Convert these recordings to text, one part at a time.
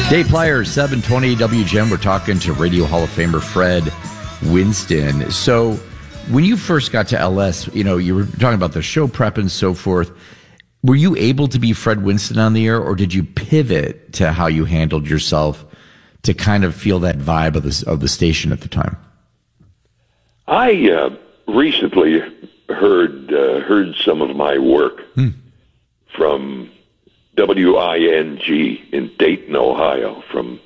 Dave Pliers, 720 WGN. We're talking to Radio Hall of Famer Fred Winston. So when you first got to LS, you were talking about the show prep and so forth. Were you able to be Fred Winston on the air, or did you pivot to how you handled yourself to kind of feel that vibe of the station at the time? I recently heard some of my work from WING in Dayton, Ohio, from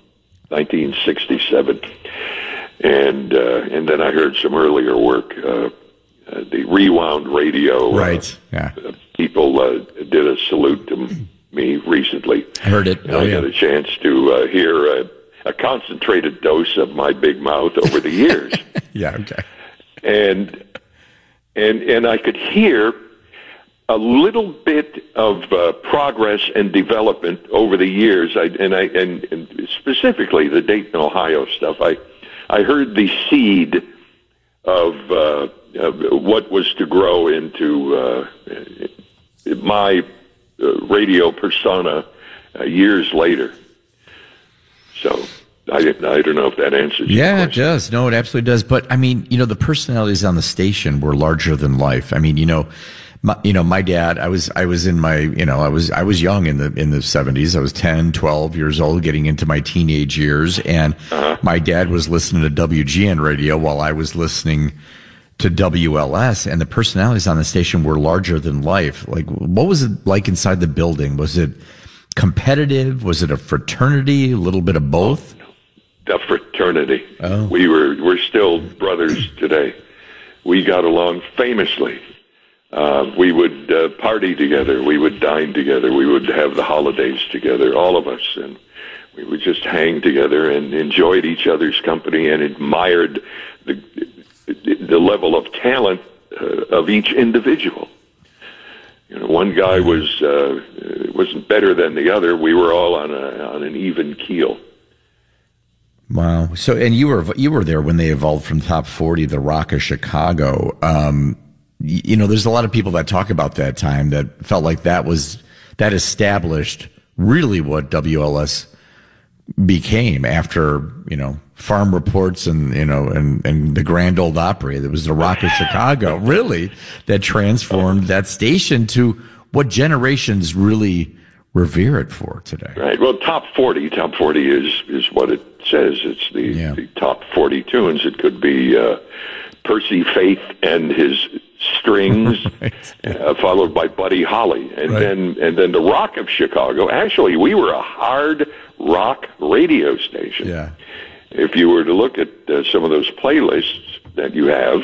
1967, and then I heard some earlier work. The Rewound Radio, right? Yeah, people did a salute to me recently. I heard it. I got a chance to hear a concentrated dose of my big mouth over the years. Yeah, okay. And I could hear a little bit of progress and development over the years. And specifically the Dayton, Ohio stuff. I heard the seed of what was to grow into my radio persona years later. So I don't know if that answers your question. It does. No, it absolutely does. But I mean, the personalities on the station were larger than life. I mean, my dad, I was in my, I was young in the 70s. I was 10, 12 years old, getting into my teenage years. And my dad was listening to WGN radio while I was listening to WLS, and the personalities on the station were larger than life. Like, what was it like inside the building? Was it competitive? Was it a fraternity? A little bit of both? The fraternity. Oh. We're still brothers today. We got along famously. We would party together. We would dine together. We would have the holidays together, all of us, and we would just hang together and enjoyed each other's company and admired the level of talent of each individual. One guy wasn't better than the other. We were all on an even keel. Wow. So, and you were there when they evolved from Top 40, the Rock of Chicago. There's a lot of people that talk about that time that felt like that established really what WLS became after, Farm Reports and the Grand Ole Opry. There was the Rock of Chicago, really, that transformed that station to what generations really revere it for today. Right. Well, Top 40 is what it says. It's the top 40 tunes. It could be Percy Faith and his Strings, right. Followed by Buddy Holly, and then the Rock of Chicago. Actually, we were a hard rock radio station. Yeah. If you were to look at some of those playlists that you have,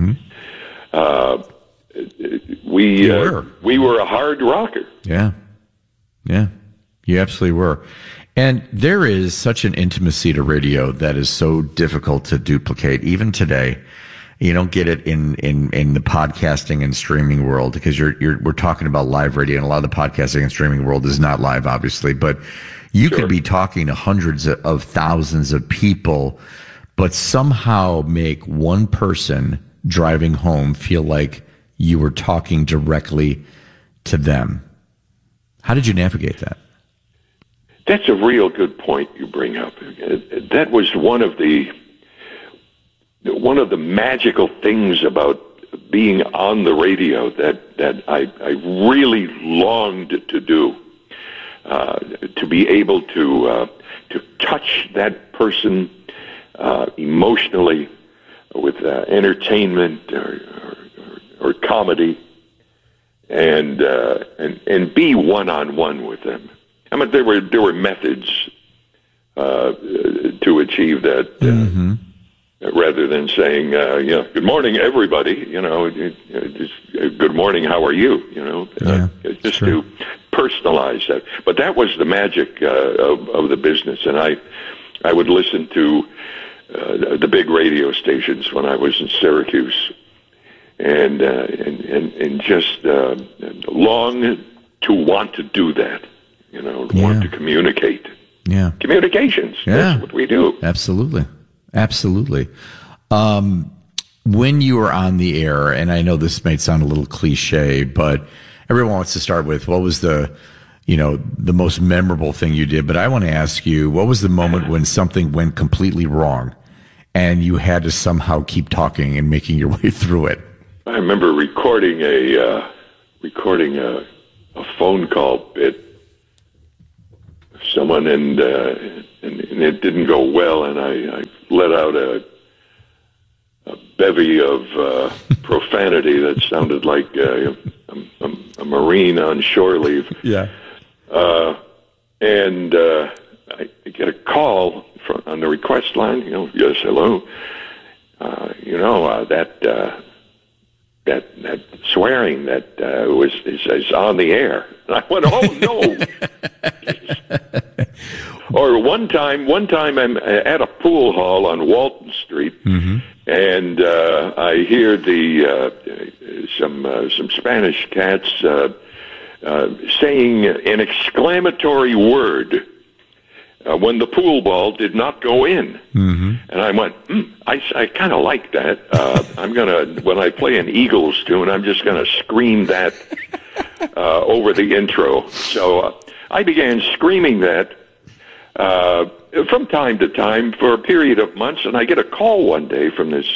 we were a hard rocker. Yeah, you absolutely were. And there is such an intimacy to radio that is so difficult to duplicate, even today. You don't get it in the podcasting and streaming world, because we're talking about live radio, and a lot of the podcasting and streaming world is not live, obviously, but you could be talking to hundreds of thousands of people, but somehow make one person driving home feel like you were talking directly to them. How did you navigate that? That's a real good point you bring up. That was one of the magical things about being on the radio that I really longed to do. To be able to touch that person emotionally with entertainment or comedy, and be one-on-one with them. I mean, there were methods to achieve that. Rather than saying, good morning, everybody, just, good morning, how are you, just to personalize that. But that was the magic of the business. And I would listen to the big radio stations when I was in Syracuse, and just long to want to do that, want to communicate. Yeah. Communications, that's what we do. Absolutely. When you were on the air, and I know this might sound a little cliche, but everyone wants to start with, what was the the most memorable thing you did. But I want to ask you, what was the moment when something went completely wrong and you had to somehow keep talking and making your way through it? I remember recording a phone call bit. Someone and it didn't go well, and I let out a bevy of profanity that sounded like a Marine on shore leave. Yeah. And I get a call on the request line. Yes, hello. That swearing that is on the air. And I went, oh no. Or one time I'm at a pool hall on Walton Street, and I hear some Spanish cats saying an exclamatory word when the pool ball did not go in. And I went, I kind of like that. When I play an Eagles tune, I'm just going to scream that over the intro. So I began screaming that from time to time for a period of months, and I get a call one day from this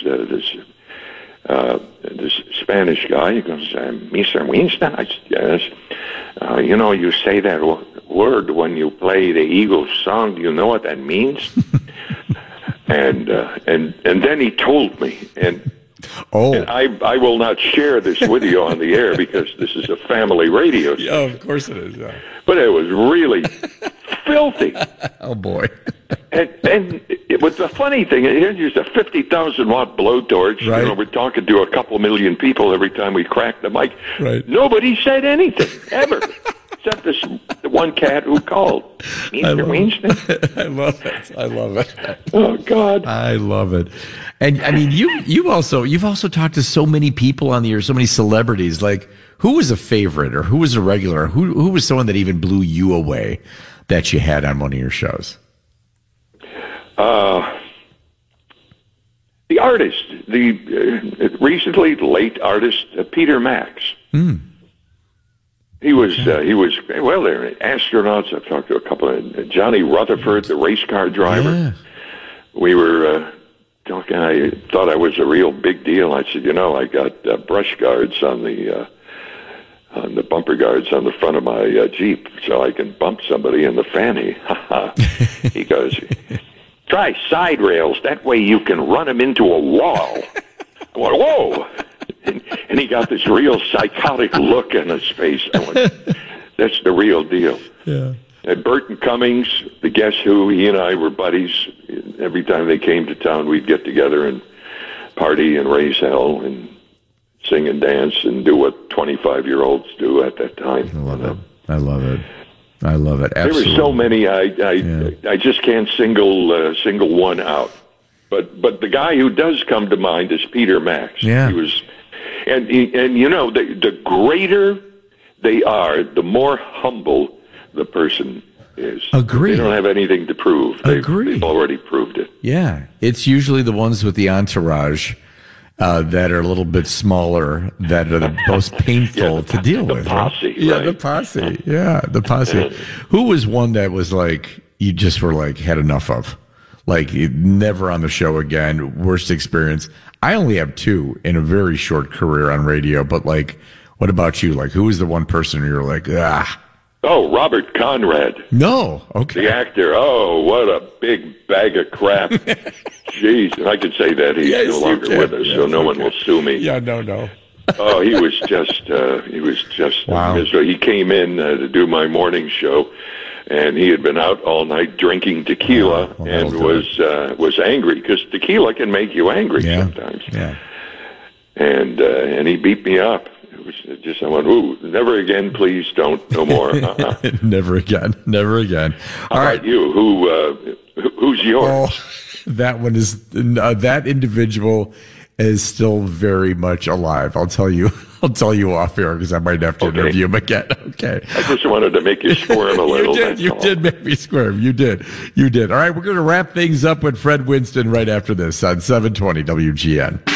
Spanish guy. He goes, Mr. Winston? I said, yes. You say that word when you play the Eagles song. Do you know what that means? and then he told me, and I will not share this with you on the air because this is a family radio show. Yeah, of course it is. Yeah. But it was really filthy. Oh boy! and it was the funny thing. Here's just a 50,000-watt blowtorch. Right. We're talking to a couple million people every time we crack the mic. Right. Nobody said anything ever, except this one cat who called. Mr. Winston. I love it. Oh God. I love it. And I mean, you've also talked to so many people on the air, so many celebrities. Like, who was a favorite, or who was a regular, who was someone that even blew you away that you had on one of your shows? The artist, the recently late artist Peter Max. He was well. They're astronauts. I've talked to a couple of Johnny Rutherford, the race car driver. Yeah. We were talking. I thought I was a real big deal. I said, I got brush guards on the bumper guards on the front of my Jeep, so I can bump somebody in the fanny. He goes, try side rails. That way you can run them into a wall. I went, whoa. And he got this real psychotic look in his face. I went, that's the real deal. Yeah. And Burton Cummings, the Guess Who, he and I were buddies. Every time they came to town, we'd get together and party and raise hell and sing and dance and do what 25-year-olds do at that time. I love it. Absolutely. There were so many. I just can't single one out. But the guy who does come to mind is Peter Max. Yeah. He was, and the greater they are, the more humble the person is. Agree. They don't have anything to prove. They've already proved it. Yeah. It's usually the ones with the entourage that are a little bit smaller that are the most painful to deal with. The posse. Right? Yeah, right? the posse. Yeah, the posse. Who was one that was like, you just were like, had enough of? Like, never on the show again, worst experience? I only have two in a very short career on radio, but like, what about you? Like, who was the one person you're like, ah? Oh, Robert Conrad. No. Okay. The actor. Oh, what a big bag of crap. Jeez. And I could say that he's no longer with us, so no one will sue me. Yeah, no. Oh, he was just wow. miserable. He came in to do my morning show, and he had been out all night drinking tequila and was angry because tequila can make you angry sometimes. Yeah. And he beat me up. It was just, I went, ooh, never again, please don't, no more. Never again. How about you? Who's yours? Oh, that one is, that individual is still very much alive. I'll tell you off air because I might have to interview him again. Okay. I just wanted to make you squirm a little. You did make me squirm. You did. All right, we're going to wrap things up with Fred Winston right after this on 720 WGN.